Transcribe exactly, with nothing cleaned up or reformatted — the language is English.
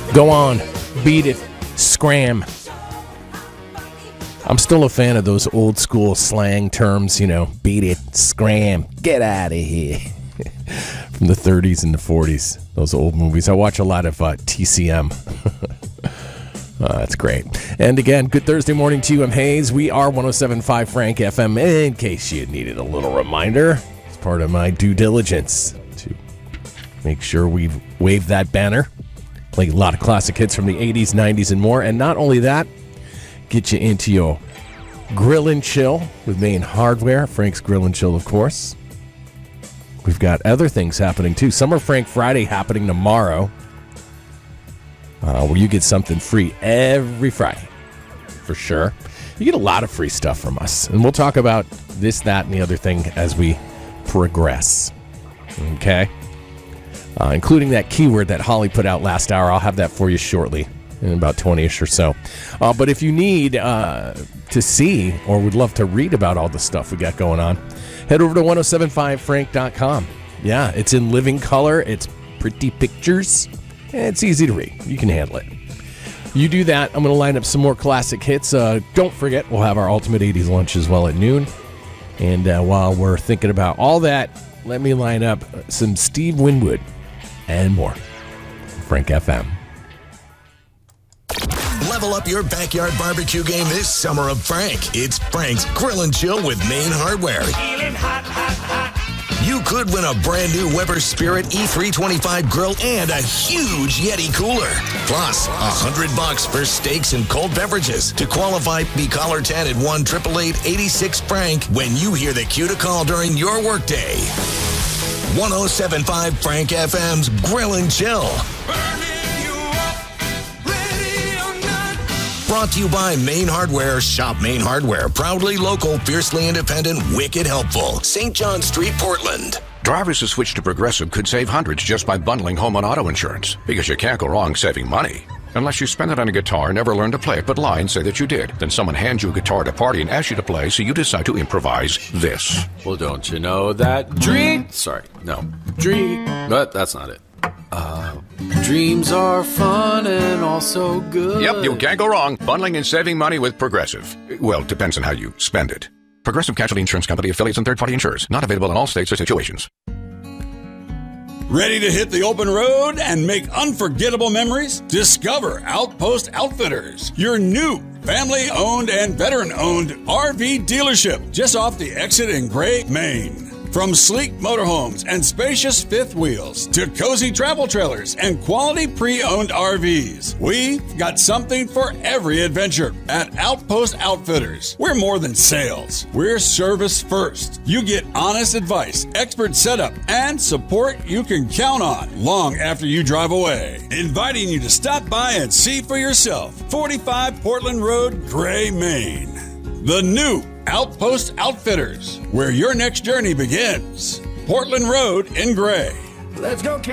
Go on, beat it, scram. I'm still a fan of those old school slang terms, you know, beat it, scram, get out of here. From the thirties and the forties, those old movies. I watch a lot of uh, T C M. Uh, that's great. And again, good Thursday morning to you. I'm Hayes. We are one oh seven point five Frank F M. In case you needed a little reminder, it's part of my due diligence to make sure we wave that banner. Play a lot of classic hits from the eighties, nineties, and more. And not only that, get you into your grill and chill with Maine Hardware. Frank's Grill and Chill, of course. We've got other things happening, too. Summer Frank Friday happening tomorrow. Uh, where you get something free every Friday, for sure. You get a lot of free stuff from us, and we'll talk about this, that, and the other thing as we progress, okay? Uh, including that keyword that Holly put out last hour. I'll have that for you shortly, in about twenty-ish or so. Uh, but if you need uh, to see or would love to read about all the stuff we got going on, head over to ten seventy-five frank dot com. Yeah, it's in living color. It's pretty pictures. It's easy to read. You can handle it. You do that. I'm going to line up some more classic hits. Uh, don't forget, we'll have our Ultimate eighties lunch as well at noon. And uh, while we're thinking about all that, let me line up some Steve Winwood and more. Frank F M. Level up your backyard barbecue game this summer of Frank. It's Frank's Grill and Chill with Maine Hardware. Feeling hot, hot, hot. You could win a brand new Weber Spirit E three twenty-five grill and a huge Yeti cooler. Plus, a hundred bucks for steaks and cold beverages. To qualify, be caller ten at one eight eight eight, eight six Frank when you hear the cue to call during your workday. ten seventy-five Frank F M's Grill and Chill. Brought to you by Maine Hardware. Shop Maine Hardware. Proudly local, fiercely independent, wicked helpful. Saint John Street, Portland. Drivers who switch to Progressive could save hundreds just by bundling home and auto insurance. Because you can't go wrong saving money. Unless you spend it on a guitar and never learn to play it, but lie and say that you did. Then someone hands you a guitar at a party and asks you to play, so you decide to improvise this. Well, don't you know that dream... Sorry, no. Dream... But that's not it. Uh, dreams are fun and also good. Yep, you can't go wrong. Bundling and saving money with Progressive. Well, depends on how you spend it. Progressive Casualty Insurance Company, affiliates, and third-party insurers. Not available in all states or situations. Ready to hit the open road and make unforgettable memories? Discover Outpost Outfitters, your new family-owned and veteran-owned R V dealership just off the exit in Gray, Maine. From sleek motorhomes and spacious fifth wheels to cozy travel trailers and quality pre-owned R Vs, we've got something for every adventure at Outpost Outfitters. We're more than sales. We're service first. You get honest advice, expert setup, and support you can count on long after you drive away. Inviting you to stop by and see for yourself. forty-five Portland Road, Gray, Maine. The new Outpost Outfitters, where your next journey begins. Portland Road in Gray. Let's go,